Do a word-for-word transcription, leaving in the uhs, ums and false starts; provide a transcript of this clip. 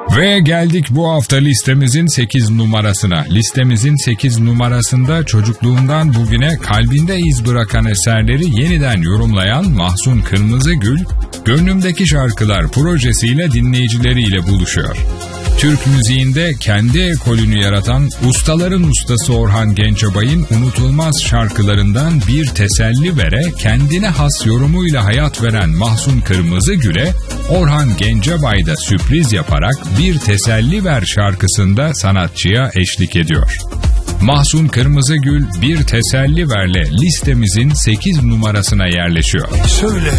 Ve geldik bu hafta listemizin sekiz numarasına. Listemizin sekiz numarasında çocukluğundan bugüne kalbinde iz bırakan eserleri yeniden yorumlayan Mahsun Kırmızıgül, Gönlümdeki Şarkılar projesiyle dinleyicileriyle buluşuyor. Türk müziğinde kendi ekolünü yaratan ustaların ustası Orhan Gencebay'ın unutulmaz şarkılarından bir teselli vere, kendine has yorumuyla hayat veren Mahsun Kırmızıgül'e Orhan Gencebay da sürpriz yaparak Bir Teselli Ver şarkısında sanatçıya eşlik ediyor. Mahsun Kırmızıgül Bir Teselli Ver'le listemizin sekiz numarasına yerleşiyor. Söyle